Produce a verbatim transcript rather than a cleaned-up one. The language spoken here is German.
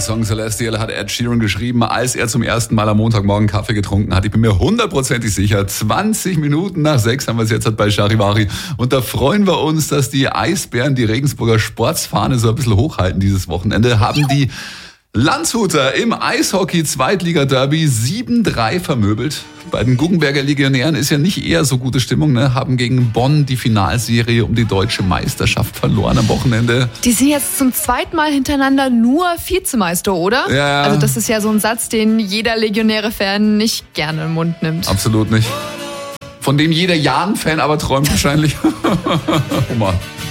Song Celestial hat Ed Sheeran geschrieben, als er zum ersten Mal am Montagmorgen Kaffee getrunken hat. Ich bin mir hundertprozentig sicher, zwanzig Minuten nach sechs haben wir es jetzt bei Charivari. Und da freuen wir uns, dass die Eisbären die Regensburger Sportsfahne so ein bisschen hochhalten dieses Wochenende. Haben die Landshuter im Eishockey-Zweitliga-Derby sieben drei vermöbelt. Bei den Guggenberger Legionären ist ja nicht eher so gute Stimmung, ne? Haben gegen Bonn die Finalserie um die deutsche Meisterschaft verloren am Wochenende. Die sind jetzt zum zweiten Mal hintereinander nur Vizemeister, oder? Ja. Also das ist ja so ein Satz, den jeder Legionäre-Fan nicht gerne im Mund nimmt. Absolut nicht. Von dem jeder Jahn-Fan aber träumt wahrscheinlich. Oh Mann.